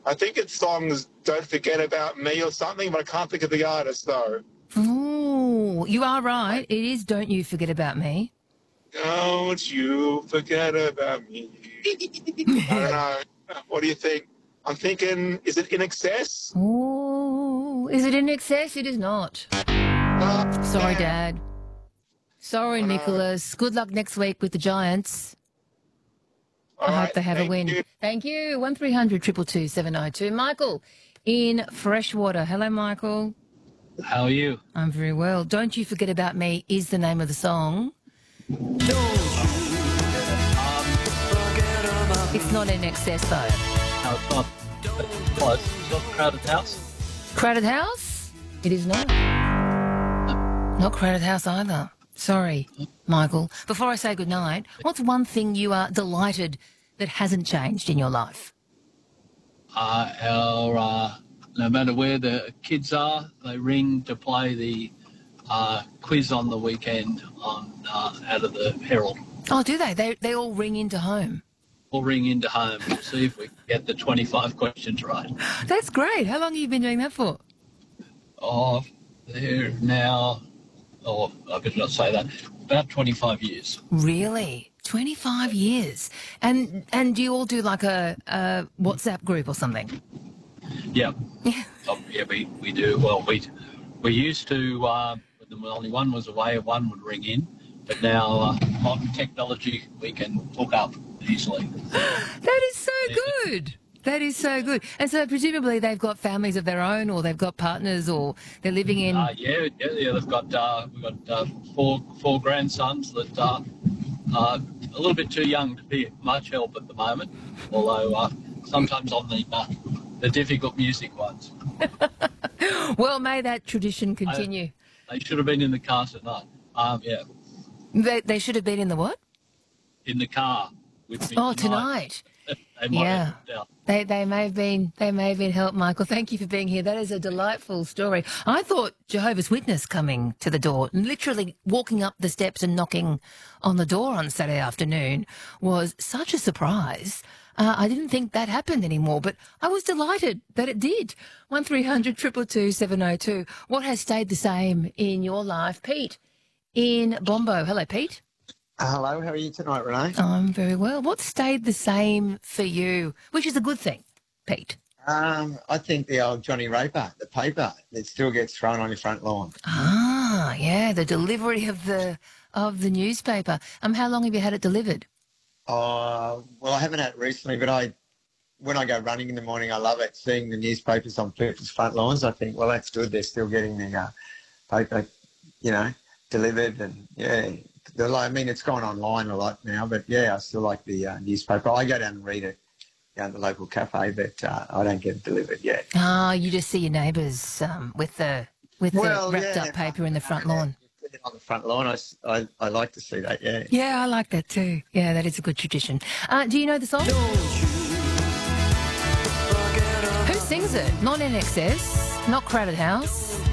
I think its song's Don't Forget About Me or something, but I can't think of the artist, though. Ooh, you are right. It is Don't You Forget About Me. Don't you forget about me. I don't know. What do you think? I'm thinking, is it In Excess? Oh, is it in excess? It is not. Sorry, Damn. Dad. Sorry, I know. Nicholas. Good luck next week with the Giants. All I hope right, they have a thank win. you. Thank you. 1300 222 702. Michael in Freshwater. Hello, Michael. How are you? I'm very well. Don't You Forget About Me is the name of the song. It's not in excess, though. No, it's not. It's close. It's not Crowded House. Crowded House? It is not. Not Crowded House either. Sorry, Michael. Before I say goodnight, what's one thing you are delighted that hasn't changed in your life? No matter where the kids are, they ring to play the quiz on the weekend on out of the Herald. Oh, do they? They all ring into home. We'll ring into home to see if we can get the 25 questions right. That's great. How long have you been doing that for? Oh, they're now, I better not say that, about 25 years. Really? 25 years. And do you all do like a WhatsApp group or something? Yeah. Yeah. Yeah, we do. Well, we used to, when only one was away, one would ring in. But now, modern technology, we can hook up easily. That is so good. That is so good. And so presumably they've got families of their own, or they've got partners, or they're living in... Yeah, they've got, we've got four grandsons that are a little bit too young to be much help at the moment, although sometimes on the difficult music ones. Well, may that tradition continue. They should have been in the car tonight. Yeah. They should have been in the what? In the car with me. Oh, tonight. They might have it down. They may have been helped, Michael. Thank you for being here. That is a delightful story. I thought Jehovah's Witness coming to the door, literally walking up the steps and knocking on the door on Saturday afternoon was such a surprise. I didn't think that happened anymore, but I was delighted that it did. 1300 222 702. What has stayed the same in your life? Pete in Bombo. Hello, Pete. Hello, how are you tonight, Renee? I'm very well. What stayed the same for you, which is a good thing, Pete? I think the old Johnny Raper, the paper that still gets thrown on your front lawn. Ah, yeah, the delivery of the newspaper. How long have you had it delivered? Well, I haven't had it recently, but when I go running in the morning, I love it, seeing the newspapers on people's front lawns. I think, well, that's good. They're still getting the paper, delivered, and yeah. I mean, it's gone online a lot now, but yeah, I still like the newspaper. I go down and read it down at the local cafe, but I don't get it delivered yet. Ah, you just see your neighbours with the wrapped up paper in the front lawn. On the front lawn, I like to see that, yeah. Yeah, I like that too. Yeah, that is a good tradition. Do you know the song? Who sings it? Not In Excess, not Crowded House.